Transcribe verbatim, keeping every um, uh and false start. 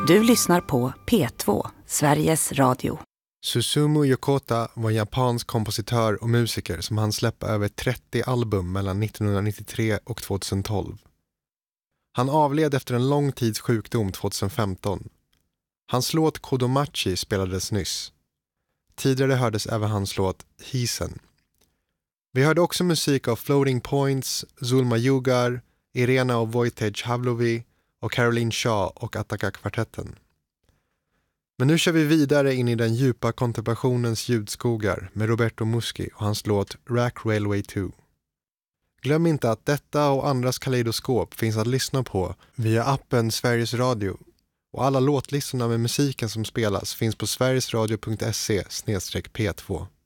Du lyssnar på P två, Sveriges Radio. Susumu Yokota var en japansk kompositör och musiker som hann släppa över trettio album mellan nittonhundranittiotre och tjugohundratolv. Han avled efter en lång tids sjukdom tjugohundrafemton. Hans låt Kodomachi spelades nyss. Tidigare hördes även hans låt Hisen. Vi hörde också musik av Floating Points, Zulma Jugar, Irena och Wojciech Havlovi och Caroline Shaw och Attaka-kvartetten. Men nu kör vi vidare in i den djupa kontemplationens ljudskogar med Roberto Muschi och hans låt Rack Railway två. Glöm inte att detta och andras kaleidoskop finns att lyssna på via appen Sveriges Radio, och alla låtlistorna med musiken som spelas finns på sverigesradio punkt se slash p två.